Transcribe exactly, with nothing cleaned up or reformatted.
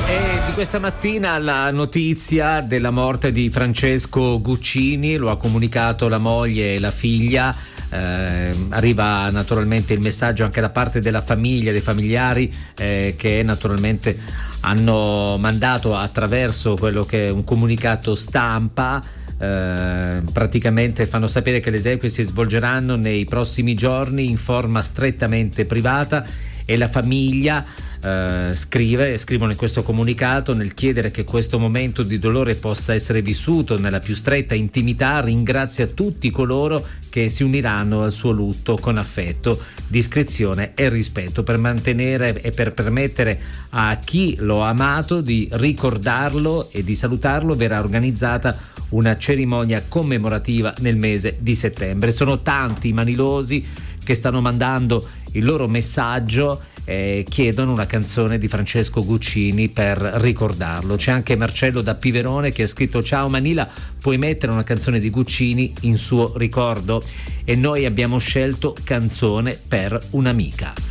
E di questa mattina la notizia della morte di Francesco Guccini, lo ha comunicato la moglie e la figlia. Eh, arriva naturalmente il messaggio anche da parte della famiglia, dei familiari, eh, che naturalmente hanno mandato attraverso quello che è un comunicato stampa. Eh, praticamente fanno sapere che le esequie si svolgeranno nei prossimi giorni in forma strettamente privata, e la famiglia Uh, scrive, scrivono in questo comunicato: nel chiedere che questo momento di dolore possa essere vissuto nella più stretta intimità, ringrazia tutti coloro che si uniranno al suo lutto con affetto, discrezione e rispetto, per mantenere e per permettere a chi lo ha amato di ricordarlo e di salutarlo. Verrà organizzata una cerimonia commemorativa nel mese di settembre. Sono tanti i manilosi che stanno mandando il loro messaggio. Eh, chiedono una canzone di Francesco Guccini per ricordarlo. C'è anche Marcello da Piverone che ha scritto: ciao Manila, puoi mettere una canzone di Guccini in suo ricordo? E noi abbiamo scelto Canzone per un'amica.